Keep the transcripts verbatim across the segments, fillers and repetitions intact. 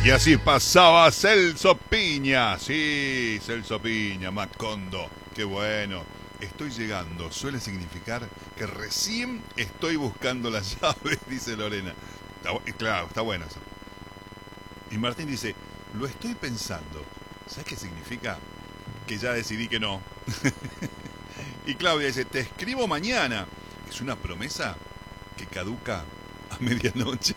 Y así pasaba Celso Piña. Sí, Celso Piña, Macondo. Qué bueno. Estoy llegando. Suele significar que recién estoy buscando las llaves, dice Lorena. Está, claro, está bueno eso. Y Martín dice, lo estoy pensando. ¿Sabes qué significa? Que ya decidí que no. Y Claudia dice, te escribo mañana. Es una promesa que caduca a medianoche.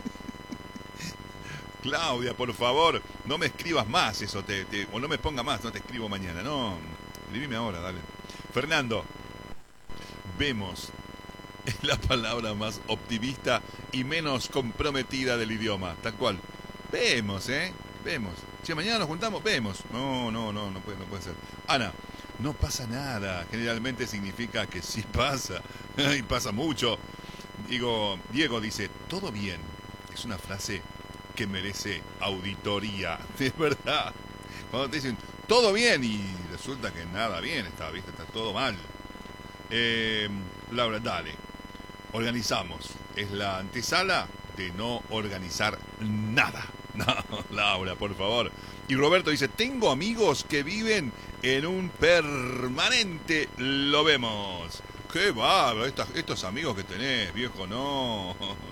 Claudia, por favor, no me escribas más eso, te, te, o no me ponga más, no te escribo mañana. No, escribime ahora, dale. Fernando, vemos es la palabra más optimista y menos comprometida del idioma, tal cual. Vemos, ¿eh? Vemos. Si mañana nos juntamos, vemos. No, no, no, no puede, no puede ser. Ana, no pasa nada. Generalmente significa que sí pasa. Y pasa mucho. Digo, Diego dice, todo bien. Es una frase que merece auditoría. Es verdad. Cuando te dicen, todo bien, y resulta que nada bien está, ¿viste? Está todo mal. Eh, Laura, dale. Organizamos. Es la antesala de no organizar nada. No, Laura, por favor. Y Roberto dice, tengo amigos que viven en un permanente lo vemos. Qué bárbaro, estos, estos amigos que tenés, viejo, no.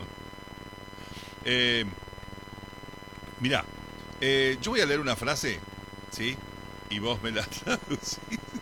Eh, mirá, eh, yo voy a leer una frase, ¿sí? Y vos me la traducís.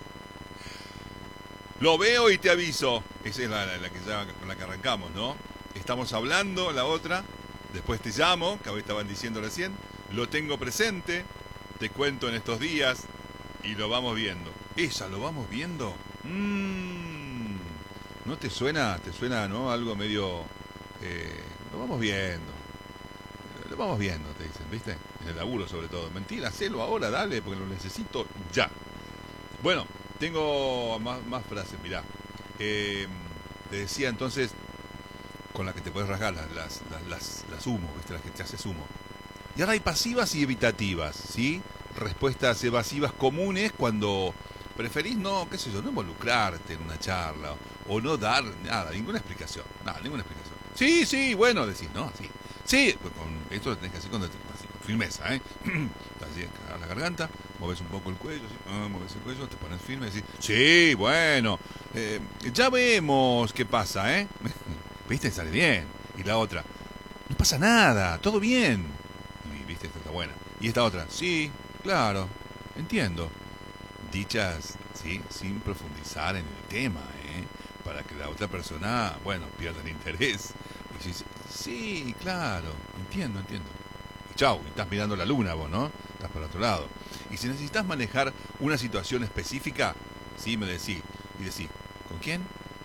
Lo veo y te aviso. Esa es la, la, la que ya, con la que arrancamos, ¿no? Estamos hablando, la otra. Después te llamo, que estaban diciendo recién. Lo tengo presente. Te cuento en estos días. Y lo vamos viendo. Esa, lo vamos viendo. Mmm. ¿No te suena? ¿Te suena, no? Algo medio... Eh, lo vamos viendo. Lo vamos viendo, te dicen, ¿viste? En el laburo sobre todo. Mentira, hacelo ahora, dale, porque lo necesito ya. Bueno, tengo más, más frases, mirá. Eh, te decía entonces, con la que te puedes rasgar, las, las, las, las, las humo, ¿viste? Las que te haces humo. Y ahora hay pasivas y evitativas, ¿sí? Respuestas evasivas comunes cuando preferís no, qué sé yo, no involucrarte en una charla o no dar nada, ninguna explicación. Nada, ninguna explicación. Sí, sí, bueno, decís, no, sí. Sí, pues con esto lo tenés que hacer con, así, con firmeza, ¿eh? Así, a la garganta, moves un poco el cuello, ¿sí? Ah, moves el cuello, te pones firme y decís, sí, bueno, eh, ya vemos qué pasa, ¿eh? ¿Viste? Sale bien. Y la otra, no pasa nada, todo bien. Y viste, esta está buena. Y esta otra, sí, claro, entiendo. Dichas, sí, sin profundizar en el tema, ¿eh? Para que la otra persona, bueno, pierda el interés. Y dices, sí, claro, entiendo, entiendo. Y chau, y estás mirando la luna vos, ¿no? Estás para otro lado. Y si necesitas manejar una situación específica, sí, me decís. Y decís, ¿con quién?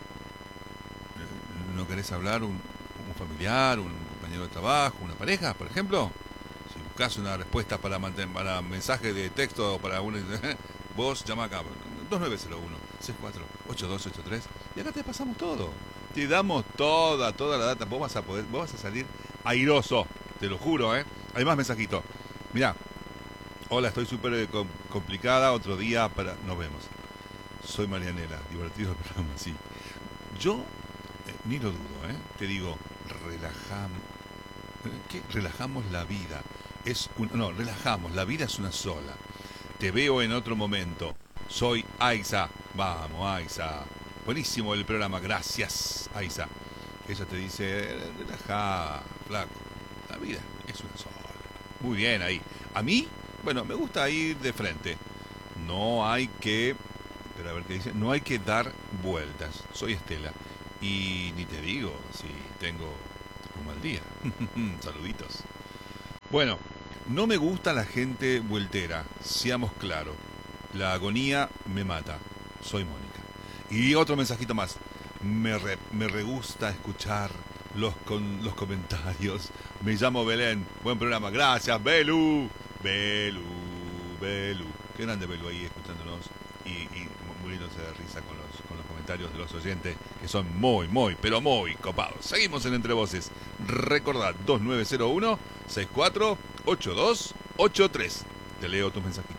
¿No querés hablar un, un familiar, un compañero de trabajo, una pareja, por ejemplo? Si buscas una respuesta para, mantener, para mensaje de texto o para una... Vos llama acá, dos nueve cero uno, seis cuatro, ocho dos ocho tres, y acá te pasamos todo. Te damos toda, toda la data. Vos vas a poder, vos vas a salir airoso, te lo juro, ¿eh? Hay más mensajitos. Mirá, hola, estoy súper complicada, otro día para... Nos vemos. Soy Marianela, divertido el programa, sí. Yo, eh, ni lo dudo, ¿eh? Te digo, relajamos... ¿Qué? Relajamos la vida. Es un... No, relajamos, la vida es una sola. Te veo en otro momento. Soy Aiza. Vamos, Aiza. Buenísimo el programa. Gracias, Aiza. Ella te dice, relajá, flaco. La vida es una sola. Muy bien ahí. A mí, bueno, me gusta ir de frente. No hay que... Pero a ver qué dice. No hay que dar vueltas. Soy Estela. Y ni te digo si tengo un mal día. Saluditos. Bueno. No me gusta la gente vueltera, seamos claros. La agonía me mata. Soy Mónica. Y otro mensajito más. Me re, me re gusta escuchar los, con, los comentarios. Me llamo Belén. Buen programa. Gracias, Belu. Belu, Belu. Qué grande Belu ahí escuchándonos y, y muriéndose de risa con los, con los comentarios de los oyentes, que son muy, muy, pero muy copados. Seguimos en Entre Voces. Recordad, dos nueve cero uno, seis cuatro ocho dos ocho tres. Te leo tus mensajitos.